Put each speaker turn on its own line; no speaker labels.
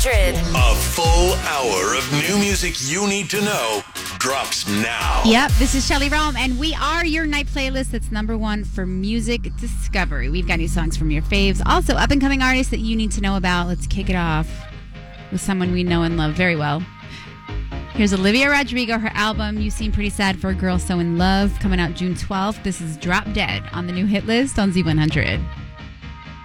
Z100.
A full hour of new music you need to know drops now.
Yep, this is Shelly Rome, and we are your night playlist that's number one for music discovery. We've got new songs from your faves, also up-and-coming artists that you need to know about. Let's kick it off with someone we know and love very well. Here's Olivia Rodrigo, her album, You Seem Pretty Sad for a Girl So in Love, coming out June 12th. This is Drop Dead on the new hit list on Z100.